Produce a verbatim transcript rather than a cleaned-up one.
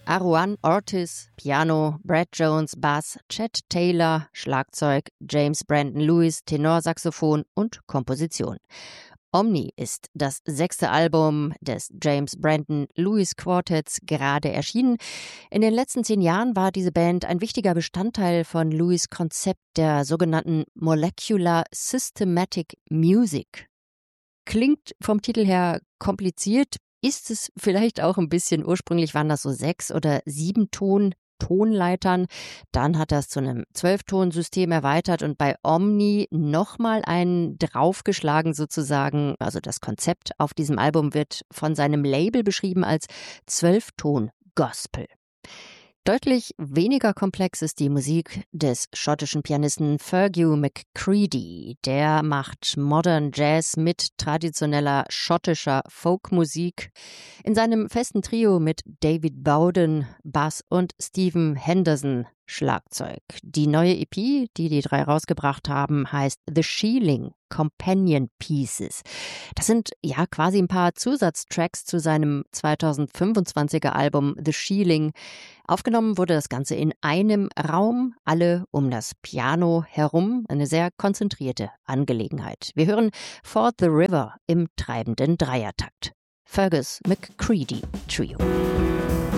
Aruan Ortiz, Piano, Brad Jones, Bass, Chet Taylor, Schlagzeug, James Brandon Lewis, Tenorsaxophon und Komposition. Omni ist das sechste Album des James Brandon Lewis Quartetts, gerade erschienen. In den letzten zehn Jahren war diese Band ein wichtiger Bestandteil von Lewis' Konzept der sogenannten Molecular Systematic Music. Klingt vom Titel her kompliziert, ist es vielleicht auch ein bisschen. Ursprünglich waren das so sechs- oder sieben Ton Tonleitern. Dann hat er es zu einem Zwölftonsystem erweitert und bei Omni nochmal einen draufgeschlagen sozusagen. Also das Konzept auf diesem Album wird von seinem Label beschrieben als Zwölfton-Gospel. Deutlich weniger komplex ist die Musik des schottischen Pianisten Fergus McCready. Der macht Modern Jazz mit traditioneller schottischer Folkmusik. In seinem festen Trio mit David Bowden, Bass und Stephen Henderson, Schlagzeug. Die neue E P, die die drei rausgebracht haben, heißt The Shieling Companion Pieces. Das sind ja quasi ein paar Zusatztracks zu seinem zweitausendfünfundzwanziger Album The Shieling. Aufgenommen wurde das Ganze in einem Raum, alle um das Piano herum. Eine sehr konzentrierte Angelegenheit. Wir hören Ford the River im treibenden Dreiertakt. Fergus McCready Trio.